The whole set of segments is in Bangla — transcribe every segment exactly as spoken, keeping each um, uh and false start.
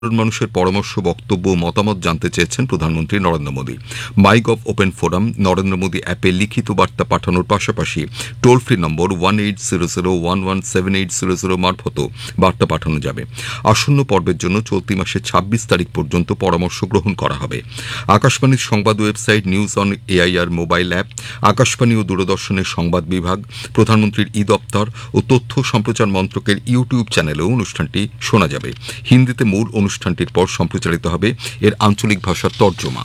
মানুষের পরামর্শ, বক্তব্য ও মতামত জানতে চেয়েছেন প্রধানমন্ত্রী Narendra Modi. MyGov open forum, Narendra Modi অ্যাপে লিখিত বার্তা পাঠানোর পাশাপাশি toll free number one eight zero zero one one seven eight zero zero মারফতও বার্তা পাঠানো যাবে। আসন্ন পর্বের জন্য চলতি মাসের ছাব্বিশ তারিখ পর্যন্ত পরামর্শ গ্রহণ করা হবে। আকাশবাণীর সংবাদ website, news on AIR mobile app, Akashvani ও দূরদর্শনের সংবাদ বিভাগ, প্রধানমন্ত্রীর ই দপ্তর ও তথ্য সম্প্রচার মন্ত্রকের ইউটিউব চ্যানেলেও অনুষ্ঠানটি শোনা যাবে। হিন্দিতে মূল অনুষ্ঠানটির পর সম্প্রচারিত হবে এর আঞ্চলিক ভাষার তর্জমা।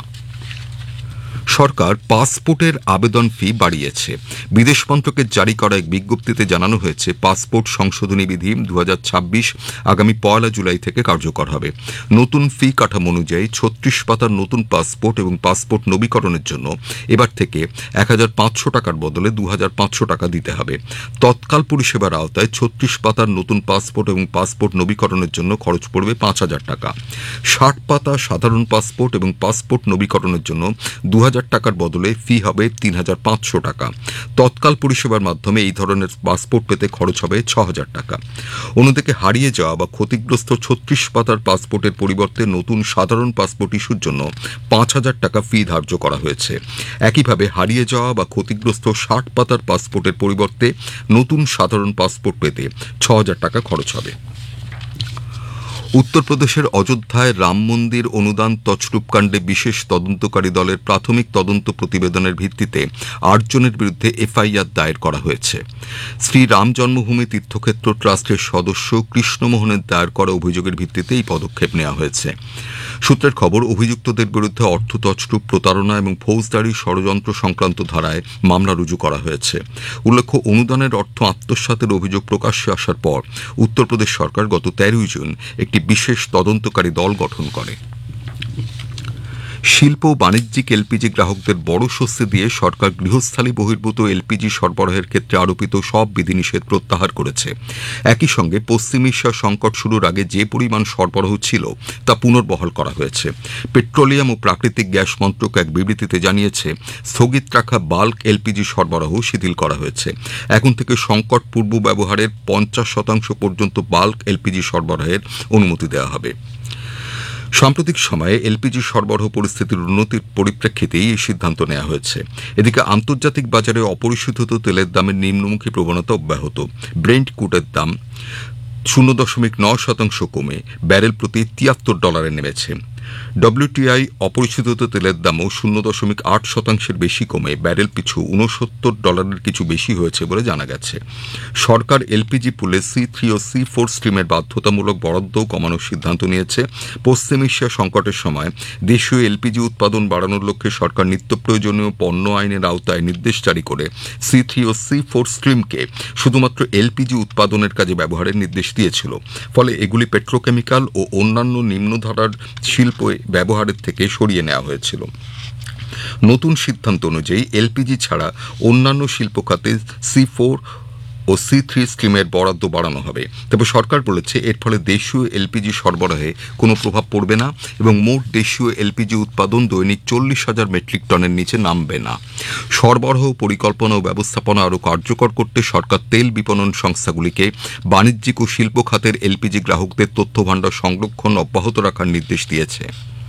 সরকার পাসপোর্টের আবেদন ফি বাড়িয়েছে। বিদেশ মন্ত্রকের জারি করা এক বিজ্ঞপ্তিতে জানানো হয়েছে, পাসপোর্ট সংশোধনী বিধি দু হাজার ছাব্বিশ আগামী পয়লা জুলাই থেকে কার্যকর হবে। নতুন ফি কাঠামো অনুযায়ী ছত্রিশ পাতার নতুন পাসপোর্ট এবং পাসপোর্ট নবীকরণের জন্য এবার থেকে এক হাজার পাঁচশো টাকার বদলে দু হাজার পাঁচশো টাকা দিতে হবে। তৎকাল পরিষেবার আওতায় ছত্রিশ পাতার নতুন পাসপোর্ট এবং পাসপোর্ট নবীকরণের জন্য খরচ পড়বে পাঁচ হাজার টাকা। ষাট পাতা সাধারণ পাসপোর্ট এবং পাসপোর্ট নবীকরণের জন্য দু হাজার টাকার বদলে ফি হবে তিন হাজার পাঁচশো টাকা। তৎকাল পরিষেবার মাধ্যমে এই ধরনের পাসপোর্ট পেতে খরচ হবে ছ হাজার টাকা। অন্যদিকে হারিয়ে যাওয়া বা ক্ষতিগ্রস্ত ছত্রিশ পাতার পাসপোর্টের পরিবর্তে নতুন সাধারণ পাসপোর্ট ইস্যুর জন্য পাঁচ হাজার টাকা ফি ধার্য করা হয়েছে। একইভাবে হারিয়ে যাওয়া বা ক্ষতিগ্রস্ত ষাট পাতার পাসপোর্টের পরিবর্তে নতুন সাধারণ পাসপোর্ট পেতে ছ হাজার টাকা খরচ হবে। উত্তরপ্রদেশের অযোধ্যায় রাম মন্দির অনুদান তছরূপ কাণ্ডে বিশেষ তদন্তকারী দলের প্রাথমিক তদন্ত প্রতিবেদনের ভিত্তিতে আটজনের বিরুদ্ধে এফআইআর দায়ের করা হয়েছে। শ্রী রাম জন্মভূমি তীর্থক্ষেত্র ট্রাস্টের সদস্য কৃষ্ণমোহনের দায়ের করা অভিযোগের ভিত্তিতে এই পদক্ষেপ নেওয়া হয়েছে। সূত্রের খবর, অভিযুক্তদের বিরুদ্ধে অর্থ তছরূপ, প্রতারণা এবং ফৌজদারি ষড়যন্ত্র সংক্রান্ত ধারায় মামলা রুজু করা হয়েছে। উল্লেখ্য, অনুদানের অর্থ আত্মসাতের অভিযোগ প্রকাশ্যে আসার পর উত্তরপ্রদেশ সরকার গত তেরোই জুন একটি বিশেষ তদন্তকারী দল গঠন করে। শিল্প ও বাণিজ্যিক এলপিজি গ্রাহকদের বড় স্বস্তি দিয়ে সরকার গৃহস্থালী বহির্ভূত এলপিজি সরবরাহের ক্ষেত্রে আরোপিত সব বিধিনিষেধ প্রত্যাহার করেছে। একই সঙ্গে পশ্চিম এশিয়া সংকট শুরুর আগে যে পরিমাণ সরবরাহ ছিল তা পুনর্বহাল করা হয়েছে। পেট্রোলিয়াম ও প্রাকৃতিক গ্যাস মন্ত্রক এক বিবৃতিতে জানিয়েছে, স্থগিত রাখা বাল্ক এলপিজি সরবরাহ শিথিল করা হয়েছে। এখন থেকে সংকট পূর্ব ব্যবহারের পঞ্চাশ শতাংশ পর্যন্ত বাল্ক এলপিজি সরবরাহের অনুমতি দেওয়া হবে। সাম্প্রতিক সময়ে এলপিজি সরবরাহ পরিস্থিতির উন্নতির পরিপ্রেক্ষিতেই এই সিদ্ধান্ত নেওয়া হয়েছে। এদিকে আন্তর্জাতিক বাজারে অপরিশোধিত তেলের দামের নিম্নমুখী প্রবণতা অব্যাহত। ব্রেন্ট ক্রুডের দাম শূন্য দশমিক নয় শতাংশ কমে ব্যারেল প্রতি তিয়াত্তর ডলারে নেমেছে। ডব্লিউটিআই অপরিশোধিত তেলের দামও শূন্য দশমিক আট শতাংশের বেশি কমে ব্যারেল পিছু উনসত্তর ডলারের কিছু বেশি হয়েছে বলে জানা গেছে। সরকার এলপিজি পুলে সি থ্রি ও সি ফোর স্ট্রিমের বাধ্যতামূলক বরাদ্দও কমানোর সিদ্ধান্ত নিয়েছে। পশ্চিম এশিয়া সংকটের সময় দেশীয় এলপিজি উৎপাদন বাড়ানোর লক্ষ্যে সরকার নিত্য প্রয়োজনীয় পণ্য আইনের আওতায় নির্দেশ জারি করে সি থ্রি ও সি ফোর স্ট্রিমকে শুধুমাত্র এলপিজি উৎপাদনের কাজে ব্যবহারের নির্দেশ দিয়েছিল। ফলে এগুলি পেট্রোকেমিক্যাল ও অন্যান্য নিম্নধারার শিল্প ব্যবহারের থেকে সরিয়ে নেওয়া হয়েছিল। নতুন সিদ্ধান্ত অনুযায়ী এলপিজি ছাড়া অন্যান্য শিল্প খাতে সি ফোর ও সি থ্রি স্ট্রিমের বরাদ্দ বাড়ানো হবে। তবে সরকার বলেছে, এর ফলে দেশীয় এলপিজি সরবরাহে কোনো প্রভাব পড়বে না এবং মোট দেশীয় এলপিজি উৎপাদন দৈনিক চল্লিশ হাজার মেট্রিক টনের নিচে নামবে না। সরবরাহ পরিকল্পনা ও ব্যবস্থাপনা আরও কার্যকর করতে সরকার তেল বিপণন সংস্থাগুলিকে বাণিজ্যিক ও শিল্প খাতের এলপিজি গ্রাহকদের তথ্য ভাণ্ডার সংরক্ষণ অব্যাহত রাখার নির্দেশ দিয়েছে।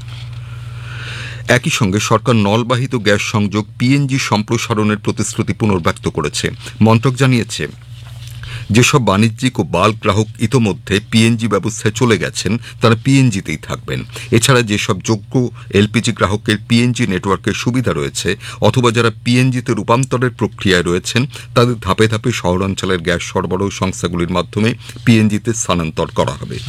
একই সঙ্গে সরকার নলবাহিত গ্যাস সংযোগ পিএনজি সম্প্রসারণের প্রতিশ্রুতি পুনর্ব্যক্ত করেছে। মন্ত্রক জানিয়েছে, যেসব বাণিজ্যিক ও বাল্ক গ্রাহক ইতোমধ্যে পিএনজি ব্যবস্থায় চলে গেছেন তারা পিএনজিতেই থাকবেন। এছাড়া যেসব যোগ্য এলপিজি গ্রাহকের পিএনজি নেটওয়ার্কের সুবিধা রয়েছে অথবা যারা পিএনজিতে রূপান্তরের প্রক্রিয়ায় রয়েছেন তাদের ধাপে ধাপে শহরাঞ্চলের গ্যাস সরবরাহ সংস্থাগুলির মাধ্যমে পিএনজিতে স্থানান্তর করা হবে।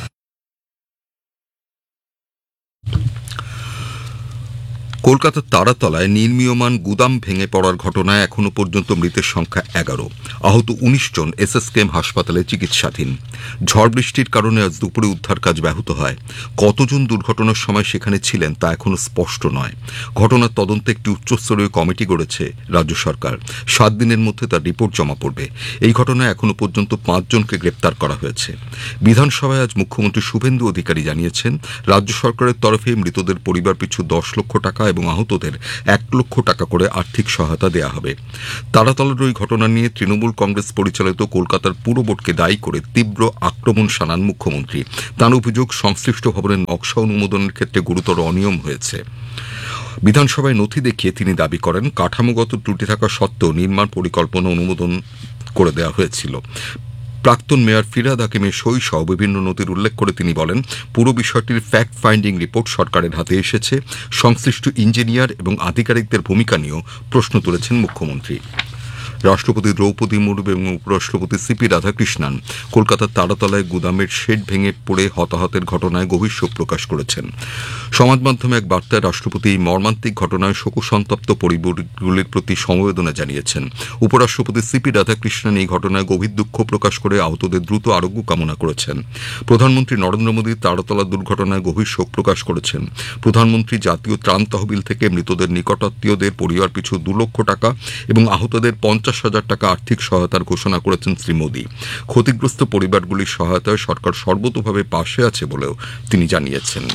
কলকাতার তারাতলায় নির্মীয়মান গুদাম ভেঙে পড়ার ঘটনায় এখনও পর্যন্ত মৃতের সংখ্যা এগারো, আহত উনিশ জন এসএসকেএম হাসপাতালে চিকিৎসাধীন। ঝড় বৃষ্টির কারণে আজ দুপুরে উদ্ধার কাজ ব্যাহত হয়। কতজন দুর্ঘটনার সময় সেখানে ছিলেন তা এখনও স্পষ্ট নয়। ঘটনার তদন্তে একটি উচ্চস্তরীয় কমিটি গড়েছে রাজ্য সরকার। সাত দিনের মধ্যে তার রিপোর্ট জমা পড়বে। এই ঘটনায় এখনও পর্যন্ত পাঁচজনকে গ্রেপ্তার করা হয়েছে। বিধানসভায় আজ মুখ্যমন্ত্রী শুভেন্দু অধিকারী জানিয়েছেন, রাজ্য সরকারের তরফে মৃতদের পরিবার পিছু দশ লক্ষ টাকা এবং আহতদের এক লক্ষ টাকা করে আর্থিক সহায়তা দেওয়া হবে। তারাতলার ওই ঘটনা নিয়ে তৃণমূল কংগ্রেস পরিচালিত কলকাতার পুর বোর্ডকে দায়ী করে তীব্র আক্রমণ শানান মুখ্যমন্ত্রী। তাঁর অভিযোগ, সংশ্লিষ্ট ভবনের নকশা অনুমোদনের ক্ষেত্রে গুরুতর অনিয়ম হয়েছে। বিধানসভায় নথি দেখিয়ে তিনি দাবি করেন, কাঠামোগত ত্রুটি থাকা সত্ত্বেও নির্মাণ পরিকল্পনা অনুমোদন করে দেওয়া হয়েছিল। প্রাক্তন মেয়র ফিরহাদ হাকিমের সই সহ বিভিন্ন নথির উল্লেখ করে তিনি বলেন, পুরো বিষয়টির ফ্যাক্ট ফাইন্ডিং রিপোর্ট সরকারের হাতে এসেছে। সংশ্লিষ্ট ইঞ্জিনিয়ার এবং আধিকারিকদের ভূমিকা নিয়েও প্রশ্ন তুলেছেন মুখ্যমন্ত্রী। রাষ্ট্রপতি দ্রৌপদী মুর্মু এবং উপরাষ্ট্রপতি সিপি রাধাকৃষ্ণন কলকাতার তারাতলায় গুদামের শেড ভেঙে পড়ে হতাহতের ঘটনায় গভীর শোক প্রকাশ করেছেন। সমাজ মাধ্যমে এক বার্তায় রাষ্ট্রপতি এই মর্মান্তিক ঘটনায় শোকসন্তপ্ত পরিবারগুলির প্রতি সমবেদনা জানিয়েছেন। উপরাষ্ট্রপতি সিপি রাধাকৃষ্ণন এই ঘটনায় গভীর দুঃখ প্রকাশ করে আহতদের দ্রুত আরোগ্য কামনা করেছেন। প্রধানমন্ত্রী নরেন্দ্র মোদী তারাতলা দুর্ঘটনায় গভীর শোক প্রকাশ করেছেন। প্রধানমন্ত্রী জাতীয় ত্রাণ তহবিল থেকে মৃতদের নিকটাত্মীয়দের পরিবার পিছু দু লক্ষ টাকা এবং আহতদের পঞ্চাশ হাজার টাকা আর্থিক সহায়তার ঘোষণা করেছেন শ্রী মোদী। ক্ষতিগ্রস্ত পরিবারগুলির সহায়তায় সরকার সর্বতোভাবে পাশে আছে বলেও তিনি জানিয়েছেন।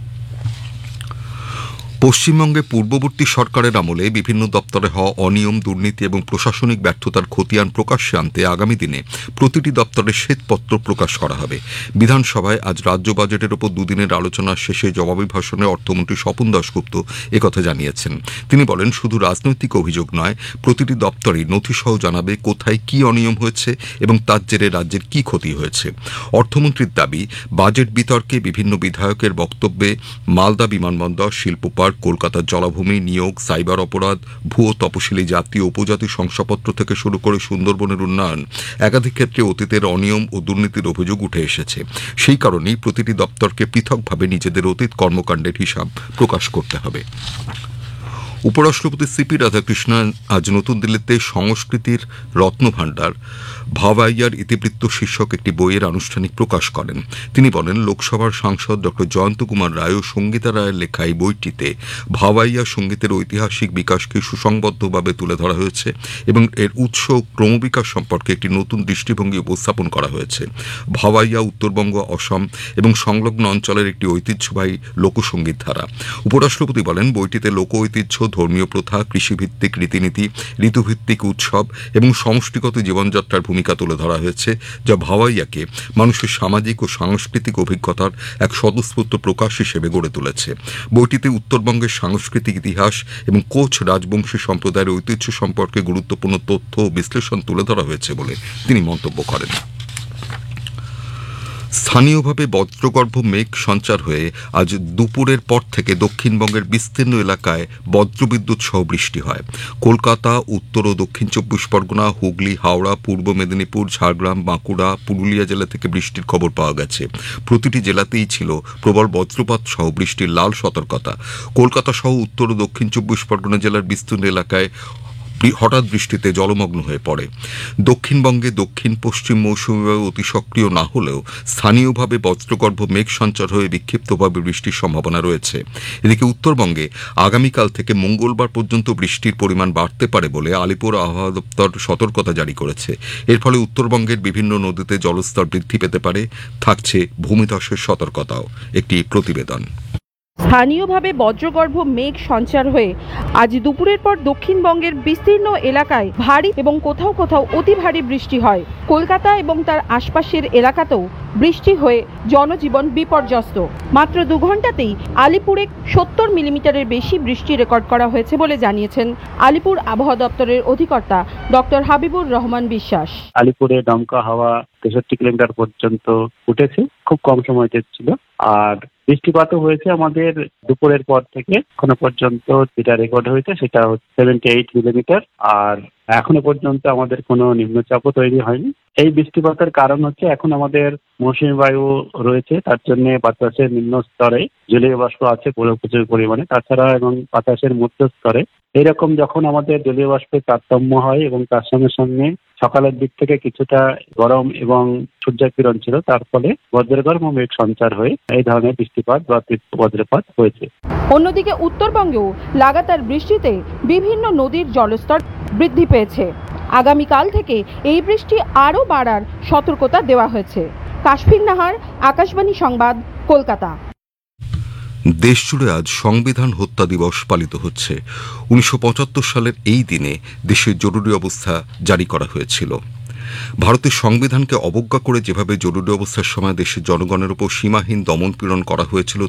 পশ্চিমবঙ্গে পূর্ববর্তী সরকারের আমলে বিভিন্ন দপ্তরে হওয়া অনিয়ম, দুর্নীতি এবং প্রশাসনিক ব্যর্থতার খতিয়ান প্রকাশ্যে আনতে আগামী দিনে প্রতিটি দপ্তরের শ্বেতপত্র প্রকাশ করা হবে। বিধানসভায় আজ রাজ্য বাজেটের ওপর দুদিনের আলোচনার শেষে জবাবি ভাষণে অর্থমন্ত্রী স্বপন দাশগুপ্ত একথা জানিয়েছেন। তিনি বলেন, শুধু রাজনৈতিক অভিযোগ নয়, প্রতিটি দপ্তরই নথিসহ জানাবে কোথায় কি অনিয়ম হয়েছে এবং তার জেরে রাজ্যের কি ক্ষতি হয়েছে। অর্থমন্ত্রীর দাবি, বাজেট বিতর্কে বিভিন্ন বিধায়কের বক্তব্যে মালদা বিমানবন্দর, শিল্প পার্ক, কলকাতার জলাভূমি, নিয়োগ, সাইবার অপরাধ, ভুয়ো তপশিলি জাতি ও উপজাতি শংসাপত্র থেকে শুরু করে সুন্দরবনের উন্নয়ন, একাধিক ক্ষেত্রে অতীতের অনিয়ম ও দুর্নীতির অভিযোগ উঠে এসেছে। সেই কারণেই প্রতিটি দপ্তরকে পৃথকভাবে নিজেদের অতীত কর্মকাণ্ডের হিসাব প্রকাশ করতে হবে। উপরাষ্ট্রপতি সিপি রাধাকৃষ্ণন আজ নতুন দিল্লিতে সংস্কৃতির রত্নভাণ্ডার ভাওয়াইয়ার ইতিবৃত্ত শীর্ষক একটি বইয়ের আনুষ্ঠানিক প্রকাশ করেন। তিনি বলেন, লোকসভার সাংসদ ডক্টর জয়ন্ত কুমার রায় ও সঙ্গীতা রায়ের লেখা এই বইটিতে ভাওয়াইয়া সঙ্গীতের ঐতিহাসিক বিকাশকে সুসংবদ্ধভাবে তুলে ধরা হয়েছে এবং এর উৎস ও ক্রমবিকাশ সম্পর্কে একটি নতুন দৃষ্টিভঙ্গি উপস্থাপন করা হয়েছে। ভাওয়াইয়া উত্তরবঙ্গ, অসম এবং সংলগ্ন অঞ্চলের একটি ঐতিহ্যবাহী লোকসঙ্গীত ধারা। উপরাষ্ট্রপতি বলেন, বইটিতে লোক ঐতিহ্য, ধর্মীয় প্রথা, কৃষিভিত্তিক রীতিনীতি, ঋতুভিত্তিক উৎসব এবং সমষ্টিগত জীবনযাত্রার ভূমিকা তুলে ধরা হয়েছে, যা ভাওয়াইয়াকে মানুষের সামাজিক ও সাংস্কৃতিক অভিজ্ঞতার এক স্বতঃস্ফূর্ত প্রকাশ হিসেবে গড়ে তুলেছে। বইটিতে উত্তরবঙ্গের সাংস্কৃতিক ইতিহাস এবং কোচ রাজবংশী সম্প্রদায়ের ঐতিহ্য সম্পর্কে গুরুত্বপূর্ণ তথ্য ও বিশ্লেষণ তুলে ধরা হয়েছে বলে তিনি মন্তব্য করেন। স্থানীয়ভাবে বজ্রগর্ভ মেঘ সঞ্চার হয়ে আজ দুপুরের পর থেকে দক্ষিণবঙ্গের বিস্তীর্ণ এলাকায় বজ্রবিদ্যুৎ সহ বৃষ্টি হয়। কলকাতা, উত্তর ও দক্ষিণ চব্বিশ পরগনা, হুগলি, হাওড়া, পূর্ব মেদিনীপুর, ঝাড়গ্রাম, বাঁকুড়া, পুরুলিয়া জেলা থেকে বৃষ্টির খবর পাওয়া গেছে। প্রতিটি জেলাতেই ছিল প্রবল বজ্রপাত সহ বৃষ্টির লাল সতর্কতা। কলকাতা সহ উত্তর ও দক্ষিণ চব্বিশ পরগনা জেলার বিস্তীর্ণ এলাকায় হঠাৎ বৃষ্টিতে জলমগ্ন হয়ে পড়ে। দক্ষিণবঙ্গে দক্ষিণ পশ্চিম মৌসুমী বায়ু অতি সক্রিয় না হলেও স্থানীয়ভাবে বজ্রগর্ভ মেঘ সঞ্চার হয়ে বিক্ষিপ্তভাবে বৃষ্টির সম্ভাবনা রয়েছে। এদিকে উত্তরবঙ্গে আগামীকাল থেকে মঙ্গলবার পর্যন্ত বৃষ্টির পরিমাণ বাড়তে পারে বলে আলিপুর আবহাওয়া দপ্তর সতর্কতা জারি করেছে। এর ফলে উত্তরবঙ্গের বিভিন্ন নদীতে জলস্তর বৃদ্ধি পেতে পারে, থাকছে ভূমিধসের সতর্কতাও। একটি প্রতিবেদন। স্থানীয়ভাবে বজ্রগর্ভ মেঘ সঞ্চার হয়ে আজ দুপুরের পর দক্ষিণবঙ্গের বিস্তীর্ণ এলাকায় ভারী এবং কোথাও কোথাও অতি ভারী বৃষ্টি হয়। কলকাতা এবং তার আশপাশের এলাকাতেও বৃষ্টি হয়ে জনজীবন বিপর্যস্ত। মাত্র দু ঘন্টাতেই আলিপুরে সত্তর মিলিমিটারের বেশি বৃষ্টি রেকর্ড করা হয়েছে বলে জানিয়েছেন আলিপুর আবহাওয়া দপ্তরের অধিকর্তা ডক্টর হাবিবুর রহমান বিশ্বাস। আলিপুরে দমকা হাওয়া তেষট্টি কিলোমিটার পর্যন্ত উঠেছে, খুব কম সময়তে ছিল। আর বৃষ্টিপাতও হয়েছে আমাদের দুপুরের পর থেকে এখনো পর্যন্ত যেটা রেকর্ড হয়েছে সেটা হচ্ছে সেভেন্টি এইট মিলিমিটার। আর এখনো পর্যন্ত আমাদের কোনো নিম্নচাপও তৈরি হয়নি। এই বৃষ্টিপাতের কারণ হচ্ছে এখন আমাদের মৌসুমী বায়ু রয়েছে, তার জন্য বাতাসের নিম্ন স্তরে জলীয় বাষ্প আছে প্রচুর পরিমাণে। তাছাড়া এবং বাতাসের মধ্য স্তরে এইরকম যখন আমাদের জলীয় বাষ্পের তারতম্য হয় এবং তার সঙ্গে সঙ্গে সকালের দিক থেকে কিছুটা গরম এবং সূর্যকিরণ ছিল, তার ফলে বজ্রগর্ভ মেঘ সঞ্চার হয়ে এই ধরনের বৃষ্টিপাত বা বজ্রপাত হয়েছে। অন্যদিকে উত্তরবঙ্গেও লাগাতার বৃষ্টিতে বিভিন্ন নদীর জলস্তর বৃদ্ধি পেয়েছে। আগামীকাল থেকে এই বৃষ্টি আরও বাড়ার সতর্কতা দেওয়া হয়েছে। কাশফির নাহার, আকাশবাণী সংবাদ, কলকাতা। দেশজুড়ে আজ সংবিধান হত্যা দিবস পালিত হচ্ছে। উনিশশো পঁচাত্তর সালের এই দিনে দেশে জরুরি অবস্থা জারি করা হয়েছিল। ভারতের সংবিধানকে অবজ্ঞা করে যেভাবে জরুরি অবস্থার সময় দেশের জনগণের উপর সীমাহীন দমনপীড়ন করা হয়েছিল